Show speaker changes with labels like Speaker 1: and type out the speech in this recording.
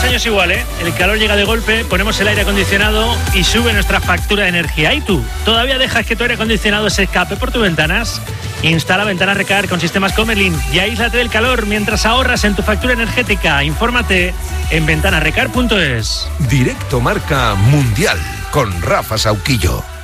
Speaker 1: años igual, ¿eh? El calor llega de golpe, ponemos el aire acondicionado y sube nuestra factura de energía. ¿Y tú? ¿Todavía dejas que tu aire acondicionado se escape por tus ventanas? Instala Ventanas Recar con sistemas Comelin y aíslate del calor mientras ahorras en tu factura energética. Infórmate en ventanasrecar.es.
Speaker 2: Directo Marca Mundial con Rafa Sauquillo.